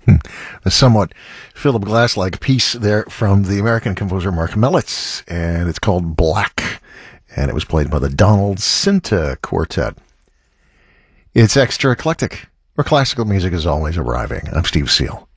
A somewhat Philip Glass-like piece there from the American composer Mark Melitz, and it's called Black, and it was played by the Donald Cinta Quartet. It's extra eclectic, where classical music is always arriving. I'm Steve Seal.